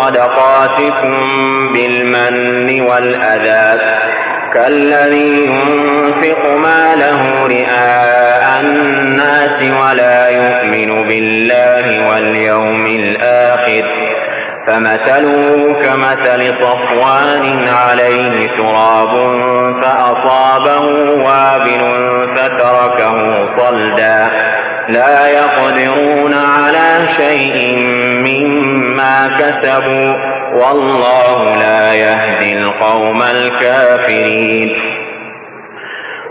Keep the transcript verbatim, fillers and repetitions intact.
صدقاتكم بالمن والأذى كالذي ينفق ماله رئاء الناس ولا يؤمن بالله واليوم الآخر فمثله كمثل صفوان عليه تراب فأصابه وابل فتركه صلدا لا يقدرون على شيء مما كسبوا والله لا يهدي القوم الكافرين.